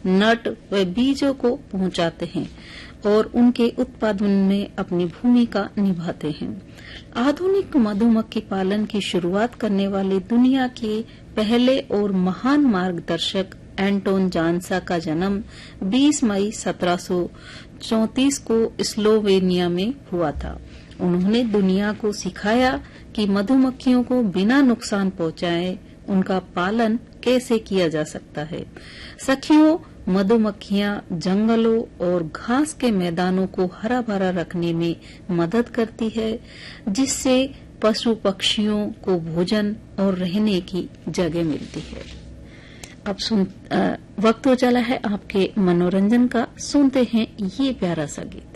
नट व बीजों को पहुंचाते हैं और उनके उत्पादन में अपनी भूमिका निभाते हैं। आधुनिक मधुमक्खी पालन की शुरुआत करने वाले दुनिया के पहले और महान मार्गदर्शक एंटोन जानसा का जन्म 20 मई 1734 को स्लोवेनिया में हुआ था। उन्होंने दुनिया को सिखाया कि मधुमक्खियों को बिना नुकसान पहुंचाए उनका पालन कैसे किया जा सकता है। सखियों, मधुमक्खियां जंगलों और घास के मैदानों को हरा भरा रखने में मदद करती है, जिससे पशु पक्षियों को भोजन और रहने की जगह मिलती है। अब वक्त हो चला है आपके मनोरंजन का। सुनते हैं ये प्यारा सा गीत।